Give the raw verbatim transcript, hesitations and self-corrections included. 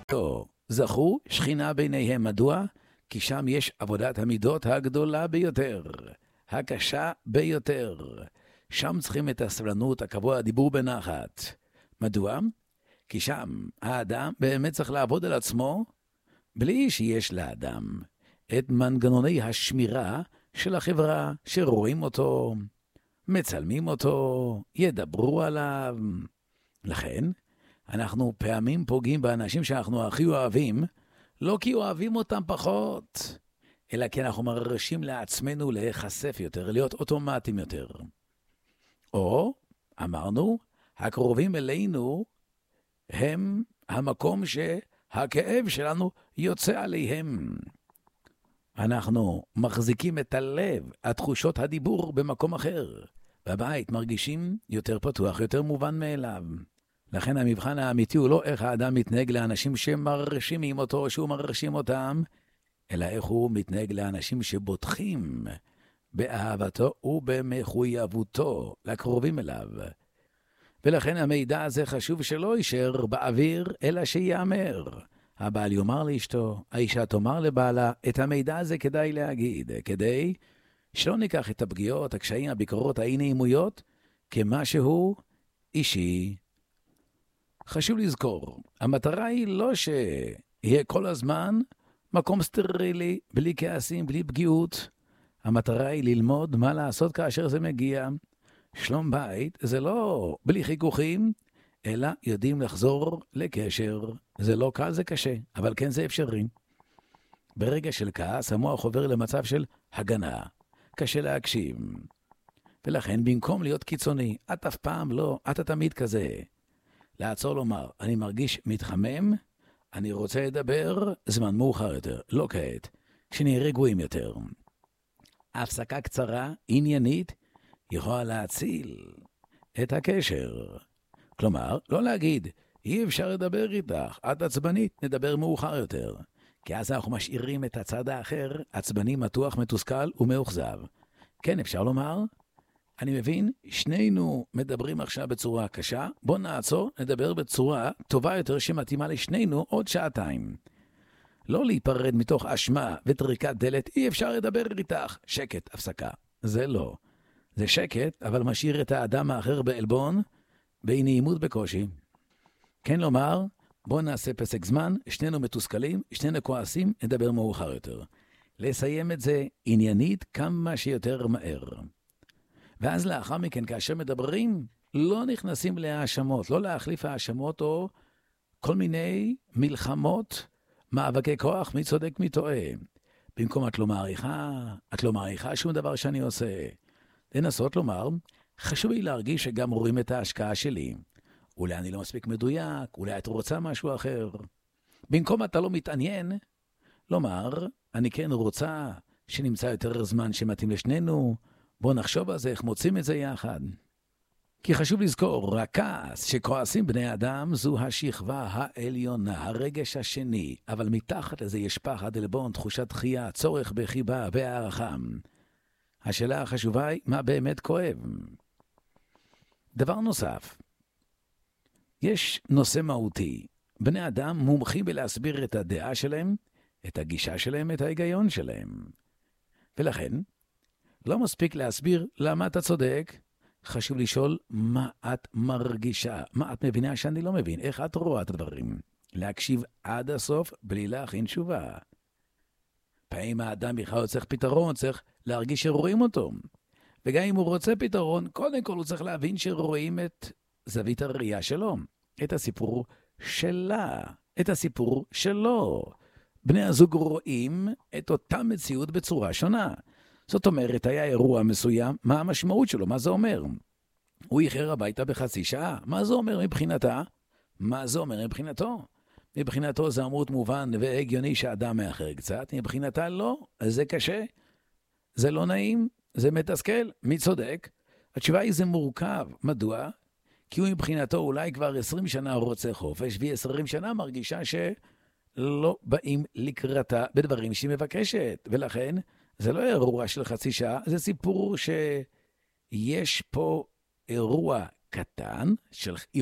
לא, זכו שכינה ביניהם. מדוע? כי שם יש עבודת המידות הגדולה ביותר, הקשה ביותר. שם צריכים את הסבלנות, הקבוע, הדיבור בנחת. מדוע? כי שם האדם באמת צריך לעבוד על עצמו, בלי שיש לאדם את מנגנוני השמירה של החברה, שרואים אותו, מצלמים אותו, ידברו עליו. לכן, אנחנו פעמים פוגעים באנשים שאנחנו הכי אוהבים, לא כי אוהבים אותם פחות, אלא כי אנחנו מרשים לעצמנו להיחשף יותר, להיות אוטומטיים יותר. או, אמרנו, הקרובים אלינו הם המקום שהכאב שלנו יוצא עליהם. אנחנו מחזיקים את הלב, התחושות הדיבור במקום אחר. בבית מרגישים יותר פתוח, יותר מובן מאליו. לכן המבחן האמיתי הוא לא איך האדם מתנהג לאנשים שמרשימים אותו, שהוא מרשים אותם, אלא איך הוא מתנהג לאנשים שבוטחים באהבתו ובמחויבותו לקרובים אליו. ולכן המידע הזה חשוב שלא יישאר באוויר, אלא שיאמר. הבעל יאמר לאשתו, האישה תאמר לבעלה, את המידע הזה כדאי להגיד, כדי שלא ניקח את הפגיעות, הקשיים, הביקורות, האי-נעימויות, כמשהו אישי. חשוב לזכור, המטרה היא לא שיהיה כל הזמן מקום סטרילי, בלי כעסים, בלי פגיעות. המטרה היא ללמוד מה לעשות כאשר זה מגיע. שלום בית זה לא בלי חיכוכים, אלא יודעים לחזור לקשר. זה לא קל, זה קשה, אבל כן זה אפשרי. ברגע של כעס, המוח עובר למצב של הגנה. קשה להקשיב. ולכן, במקום להיות קיצוני, את אף פעם לא, אתה תמיד כזה. לעצור לומר, אני מרגיש מתחמם, אני רוצה לדבר זמן מאוחר יותר, לא כעת, כשנהיה רגועים יותר. הפסקה קצרה, עניינית, יכולה להציל את הקשר. כלומר, לא להגיד, אי אפשר לדבר איתך, את עצבנית, נדבר מאוחר יותר. כי אז אנחנו משאירים את הצד האחר, עצבני, מתוח, מתוסכל ומאוכזב. כן, אפשר לומר, אני מבין, שנינו מדברים עכשיו בצורה קשה, בוא נעצור, נדבר בצורה טובה יותר שמתאימה לשנינו עוד שעתיים. לא להיפרד מתוך אשמה וטריקת דלת, אי אפשר לדבר איתך, שקט, הפסקה. זה לא. זה שקט, אבל משאיר את האדם האחר באלבון, באי נעימות בקושי. כן לומר, בוא נעשה פסק זמן, שנינו מתוסכלים, שנינו כועסים, נדבר מאוחר יותר. לסיים את זה עניינית כמה שיותר מהר. ואז לאחר מכן, כאשר מדברים, לא נכנסים להאשמות, לא להחליף האשמות או כל מיני מלחמות, מאבקי כוח, מי צודק, מי טועה. במקום את לא מעריכה, את לא מעריכה שום דבר שאני עושה. לנסות לומר, חשוב לי להרגיש שגם רואים את ההשקעה שלי. אולי אני לא מספיק מדויק, אולי את רוצה משהו אחר. במקום אתה לא מתעניין, לומר, אני כן רוצה שנמצא יותר זמן שמתאים לשנינו, בוא נחשוב על זה, איך מוצאים את זה יחד. כי חשוב לזכור, הכעס שכועסים בני אדם זו השכבה העליונה, הרגש השני, אבל מתחת לזה יש פחד, עלבון, תחושת דחייה, צורך בחיבה והערכה. השאלה החשובה היא, מה באמת כואב? דבר נוסף, יש נושא מהותי. בני אדם מומחים בלהסביר את הדעה שלהם, את הגישה שלהם, את ההיגיון שלהם. ולכן, לא מספיק להסביר למה אתה צודק, חשוב לשאול מה את מרגישה, מה את מבינה שאני לא מבין, איך את רואה את הדברים. להקשיב עד הסוף בלי להכין תשובה. פעמים האדם בכלל צריך פתרון, צריך להרגיש שרואים אותו. וגם אם הוא רוצה פתרון, קודם כל הוא צריך להבין שרואים את זווית הראייה שלו, את הסיפור שלה, את הסיפור שלו. בני הזוג רואים את אותה מציאות בצורה שונה. זאת אומרת, היה אירוע מסוים, מה המשמעות שלו? מה זה אומר? הוא איחר הביתה בחצי שעה. מה זה אומר מבחינתה? מה זה אומר מבחינתו? מבחינתו זה אמרות מובן והגיוני שאדם מאחר קצת, מבחינתה לא, אז זה קשה, זה לא נעים, זה מתסכל, מי צודק? התשובה היא זה מורכב, מדוע? כי הוא מבחינתו אולי כבר עשרים שנה רוצה חופש, והיא עשרים שנה מרגישה שלא באים לקראתה בדברים שהיא מבקשת, ולכן זה לא אירוע של חצי שעה, זה סיפור שיש פה אירוע קטן של